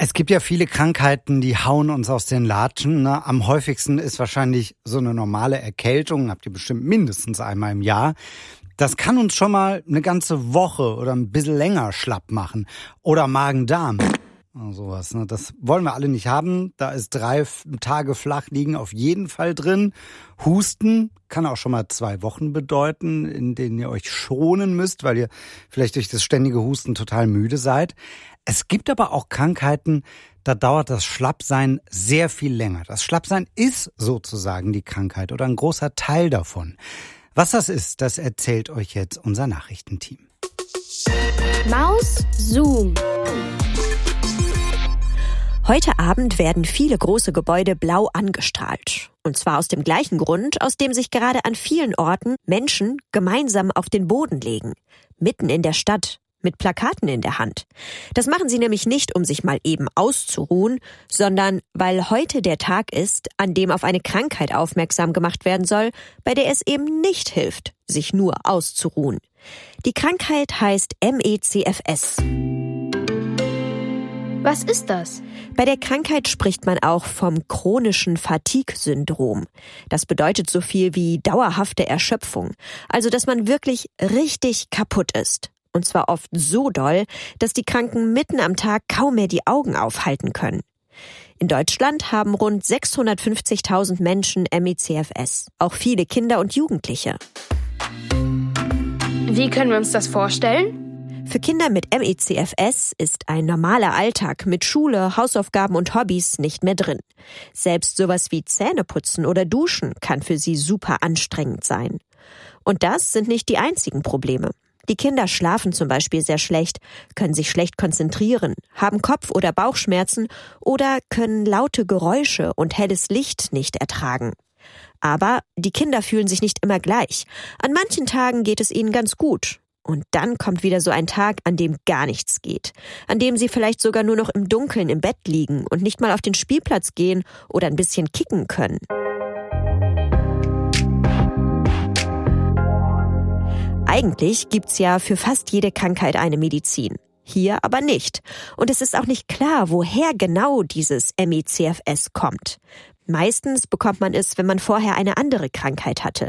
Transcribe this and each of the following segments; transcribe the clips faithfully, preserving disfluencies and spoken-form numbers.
Es gibt ja viele Krankheiten, die hauen uns aus den Latschen. Ne? Am häufigsten ist wahrscheinlich so eine normale Erkältung, habt ihr bestimmt mindestens einmal im Jahr. Das kann uns schon mal eine ganze Woche oder ein bisschen länger schlapp machen. Oder Magen-Darm. Sowas, ne? Das wollen wir alle nicht haben. Da ist drei Tage flach liegen auf jeden Fall drin. Husten kann auch schon mal zwei Wochen bedeuten, in denen ihr euch schonen müsst, weil ihr vielleicht durch das ständige Husten total müde seid. Es gibt aber auch Krankheiten, da dauert das Schlappsein sehr viel länger. Das Schlappsein ist sozusagen die Krankheit oder ein großer Teil davon. Was das ist, das erzählt euch jetzt unser Nachrichtenteam. Maus Zoom. Heute Abend werden viele große Gebäude blau angestrahlt. Und zwar aus dem gleichen Grund, aus dem sich gerade an vielen Orten Menschen gemeinsam auf den Boden legen. Mitten in der Stadt, mit Plakaten in der Hand. Das machen sie nämlich nicht, um sich mal eben auszuruhen, sondern weil heute der Tag ist, an dem auf eine Krankheit aufmerksam gemacht werden soll, bei der es eben nicht hilft, sich nur auszuruhen. Die Krankheit heißt M E C F S. Was ist das? Bei der Krankheit spricht man auch vom chronischen Fatigue-Syndrom. Das bedeutet so viel wie dauerhafte Erschöpfung. Also, dass man wirklich richtig kaputt ist. Und zwar oft so doll, dass die Kranken mitten am Tag kaum mehr die Augen aufhalten können. In Deutschland haben rund sechshundertfünfzigtausend Menschen M E C F S. Auch viele Kinder und Jugendliche. Wie können wir uns das vorstellen? Für Kinder mit M E C F S ist ein normaler Alltag mit Schule, Hausaufgaben und Hobbys nicht mehr drin. Selbst sowas wie Zähneputzen oder Duschen kann für sie super anstrengend sein. Und das sind nicht die einzigen Probleme. Die Kinder schlafen zum Beispiel sehr schlecht, können sich schlecht konzentrieren, haben Kopf- oder Bauchschmerzen oder können laute Geräusche und helles Licht nicht ertragen. Aber die Kinder fühlen sich nicht immer gleich. An manchen Tagen geht es ihnen ganz gut. Und dann kommt wieder so ein Tag, an dem gar nichts geht. An dem sie vielleicht sogar nur noch im Dunkeln im Bett liegen und nicht mal auf den Spielplatz gehen oder ein bisschen kicken können. Eigentlich gibt's ja für fast jede Krankheit eine Medizin. Hier aber nicht. Und es ist auch nicht klar, woher genau dieses M E C F S kommt. Meistens bekommt man es, wenn man vorher eine andere Krankheit hatte.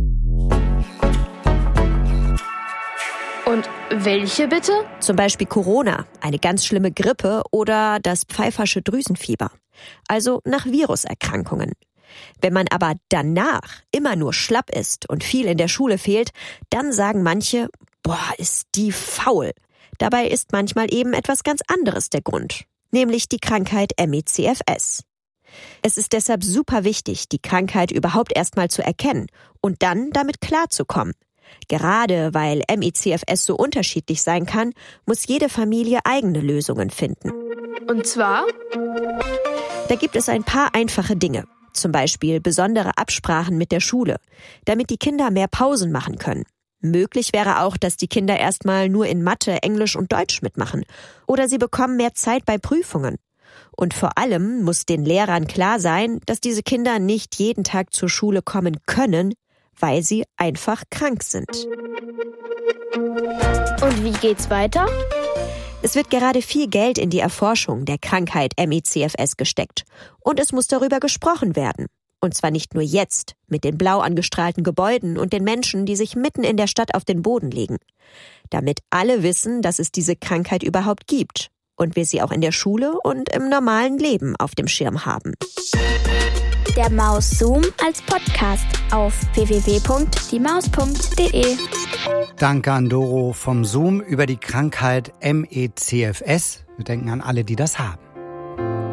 Und welche bitte? Zum Beispiel Corona, eine ganz schlimme Grippe oder das Pfeifersche Drüsenfieber. Also nach Viruserkrankungen. Wenn man aber danach immer nur schlapp ist und viel in der Schule fehlt, dann sagen manche, boah, ist die faul. Dabei ist manchmal eben etwas ganz anderes der Grund, nämlich die Krankheit M E C F S. Es ist deshalb super wichtig, die Krankheit überhaupt erstmal zu erkennen und dann damit klarzukommen. Gerade weil M E C F S so unterschiedlich sein kann, muss jede Familie eigene Lösungen finden. Und zwar? Da gibt es ein paar einfache Dinge. Zum Beispiel besondere Absprachen mit der Schule, damit die Kinder mehr Pausen machen können. Möglich wäre auch, dass die Kinder erstmal nur in Mathe, Englisch und Deutsch mitmachen. Oder sie bekommen mehr Zeit bei Prüfungen. Und vor allem muss den Lehrern klar sein, dass diese Kinder nicht jeden Tag zur Schule kommen können, weil sie einfach krank sind. Und wie geht's weiter? Es wird gerade viel Geld in die Erforschung der Krankheit M E C F S gesteckt. Und es muss darüber gesprochen werden. Und zwar nicht nur jetzt, mit den blau angestrahlten Gebäuden und den Menschen, die sich mitten in der Stadt auf den Boden legen. Damit alle wissen, dass es diese Krankheit überhaupt gibt. Und wir sie auch in der Schule und im normalen Leben auf dem Schirm haben. Der Maus Zoom als Podcast auf w w w punkt die maus punkt d e. Danke an Doro vom Zoom über die Krankheit M E C F S. Wir denken an alle, die das haben.